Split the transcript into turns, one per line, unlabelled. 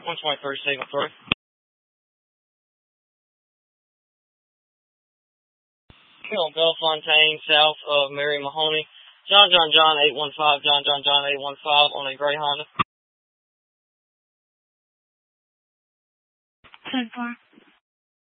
123, signal 3. On Bellefontaine, south of Mary Mahoney. John 815, John 815 on a gray Honda.
10-4.